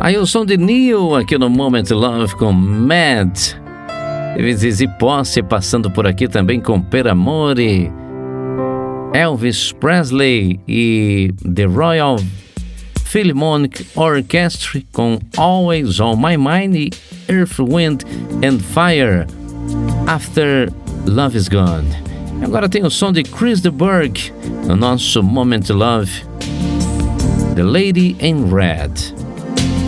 Aí o som de Neil aqui no Moment Love com Mad. Teve Zizi Posse passando por aqui também com Per Amore, Elvis Presley e The Royal Philharmonic Orchestra com Always on My Mind e Earth, Wind and Fire, After Love is Gone. Agora tem o som de Chris de Burgh no nosso Moment Love, The Lady in Red.